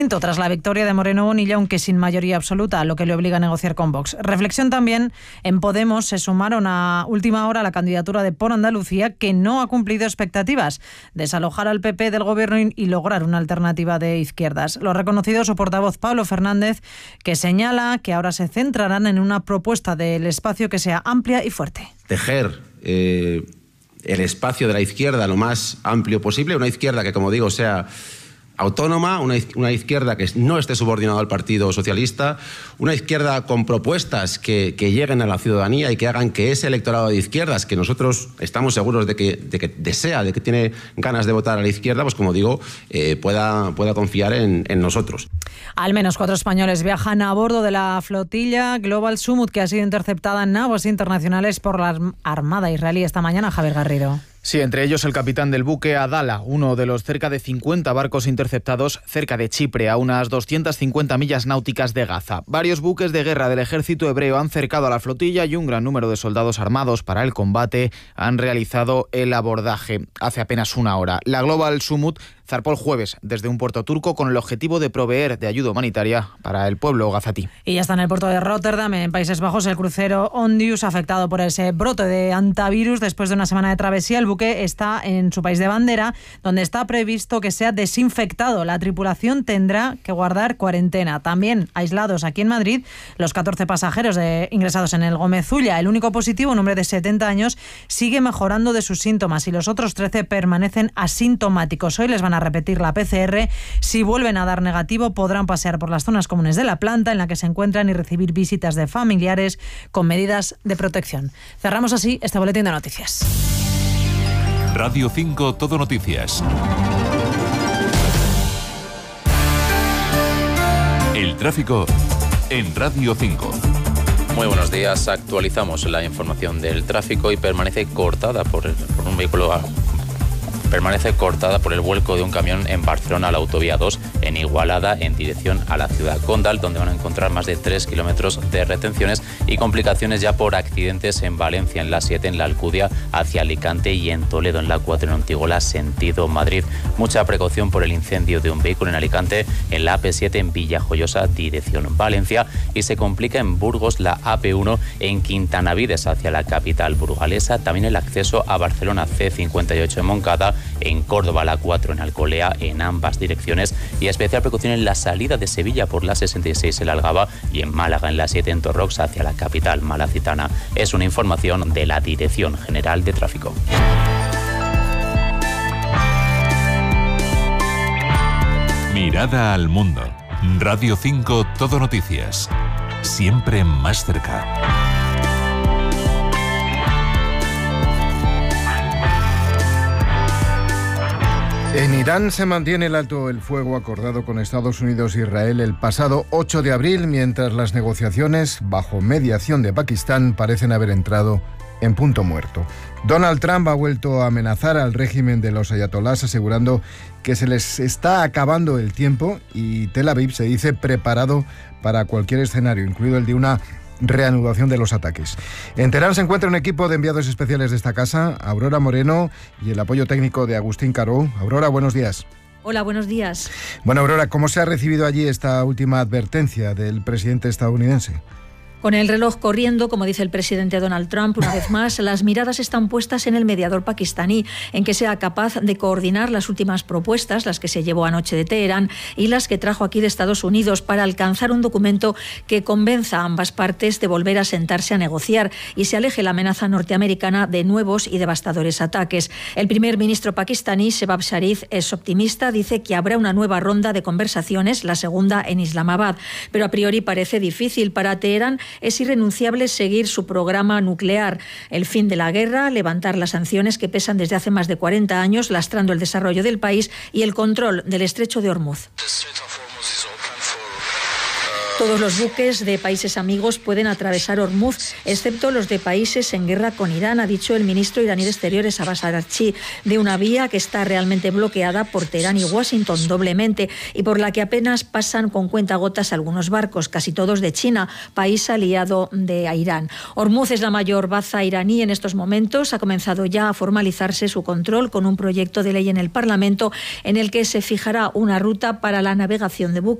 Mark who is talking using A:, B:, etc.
A: tras la victoria de Moreno Bonilla, aunque sin mayoría absoluta, lo que le obliga a negociar con Vox. Reflexión también en Podemos. Se sumaron a última hora a la candidatura de Por Andalucía, que no ha cumplido expectativas: desalojar al PP del gobierno y lograr una alternativa de izquierdas. Lo ha reconocido su portavoz Pablo Fernández, que señala que ahora se centrarán en una propuesta del espacio que sea amplia y fuerte.
B: Tejer el espacio de la izquierda lo más amplio posible, una izquierda que, como digo, sea autónoma, una izquierda que no esté subordinada al Partido Socialista, una izquierda con propuestas que lleguen a la ciudadanía y que hagan que ese electorado de izquierdas, que nosotros estamos seguros de que desea, de que tiene ganas de votar a la izquierda, pues como digo, pueda confiar en nosotros.
A: Al menos 4 españoles viajan a bordo de la flotilla Global Sumut, que ha sido interceptada en aguas internacionales por la Armada israelí esta mañana. Javier Garrido.
C: Sí, entre ellos el capitán del buque Adala, uno de los cerca de 50 barcos interceptados cerca de Chipre, a unas 250 millas náuticas de Gaza. Varios buques de guerra del ejército hebreo han cercado a la flotilla y un gran número de soldados armados para el combate han realizado el abordaje hace apenas una hora. La Global Sumut zarpó el jueves desde un puerto turco con el objetivo de proveer de ayuda humanitaria para el pueblo gazatí.
A: Y ya está en el puerto de Rotterdam, en Países Bajos, el crucero Ondius, afectado por ese brote de antivirus. Después de una semana de travesía, el buque está en su país de bandera, donde está previsto que sea desinfectado. La tripulación tendrá que guardar cuarentena. También aislados aquí en Madrid los 14 pasajeros ingresados en el Gómez Ulla. El único positivo, un hombre de 70 años, sigue mejorando de sus síntomas y los otros 13 permanecen asintomáticos. Hoy les van a repetir la PCR. Si vuelven a dar negativo, podrán pasear por las zonas comunes de la planta en la que se encuentran y recibir visitas de familiares con medidas de protección. Cerramos así este boletín de noticias.
D: Radio 5 Todo Noticias. El tráfico en Radio 5.
E: Muy buenos días. Actualizamos la información del tráfico y permanece cortada por un vehículo. Permanece cortada por el vuelco de un camión en Barcelona a la autovía 2, en Igualada, en dirección a la ciudad condal, donde van a encontrar más de 3 kilómetros de retenciones y complicaciones ya por accidentes en Valencia, en la 7, en la Alcudia, hacia Alicante, y en Toledo, en la 4, en Ontigola, sentido Madrid. Mucha precaución por el incendio de un vehículo en Alicante, en la AP7, en Villajoyosa, dirección Valencia, y se complica en Burgos la AP1, en Quintanavides, hacia la capital burgalesa. También el acceso a Barcelona, C58 en Moncada, en Córdoba la 4 en Alcolea, en ambas direcciones, y especial precaución en la salida de Sevilla por la 66 en la Algaba y en Málaga en la 7 en Torrox hacia la capital malacitana. Es una información de la Dirección General de Tráfico.
D: Mirada al mundo. Radio 5 Todo Noticias. Siempre más cerca.
F: En Irán se mantiene el alto el fuego acordado con Estados Unidos e Israel el pasado 8 de abril, mientras las negociaciones, bajo mediación de Pakistán, parecen haber entrado en punto muerto. Donald Trump ha vuelto a amenazar al régimen de los ayatolás, asegurando que se les está acabando el tiempo, y Tel Aviv se dice preparado para cualquier escenario, incluido el de una reanudación de los ataques. En Teherán se encuentra un equipo de enviados especiales de esta casa, Aurora Moreno, y el apoyo técnico de Agustín Caró. Aurora, buenos días.
G: Hola, buenos días.
F: Bueno, Aurora, ¿cómo se ha recibido allí esta última advertencia del presidente estadounidense?
G: Con el reloj corriendo, como dice el presidente Donald Trump, una vez más, las miradas están puestas en el mediador pakistaní, en que sea capaz de coordinar las últimas propuestas, las que se llevó anoche de Teherán y las que trajo aquí de Estados Unidos, para alcanzar un documento que convenza a ambas partes de volver a sentarse a negociar y se aleje la amenaza norteamericana de nuevos y devastadores ataques. El primer ministro pakistaní, Shehbaz Sharif, es optimista, dice que habrá una nueva ronda de conversaciones, la segunda en Islamabad, pero a priori parece difícil. Para Teherán es irrenunciable seguir su programa nuclear, el fin de la guerra, levantar las sanciones que pesan desde hace más de 40 años, lastrando el desarrollo del país, y el control del estrecho de Hormuz. Todos los buques de países amigos pueden atravesar Hormuz, excepto los de países en guerra con Irán, ha dicho el ministro iraní de Exteriores Abbas Araghchi, de una vía que está realmente bloqueada por Teherán y Washington doblemente y por la que apenas pasan con cuentagotas algunos barcos, casi todos de China, país aliado de Irán. Hormuz es la mayor baza iraní en estos momentos. Ha comenzado ya a formalizarse su control con un proyecto de ley en el Parlamento en el que se fijará una ruta para la navegación de buques